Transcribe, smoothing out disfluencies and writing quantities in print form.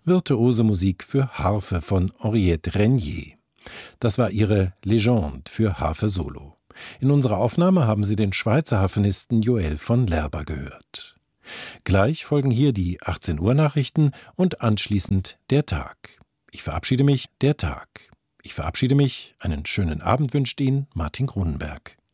Virtuose Musik für Harfe von Henriette Renier. Das war ihre Légende für Harfe Solo. In unserer Aufnahme haben Sie den Schweizer Harfenisten Joël von Lerba gehört. Gleich folgen hier die 18 Uhr Nachrichten und anschließend der Tag. Ich verabschiede mich, einen schönen Abend wünscht Ihnen Martin Grunenberg.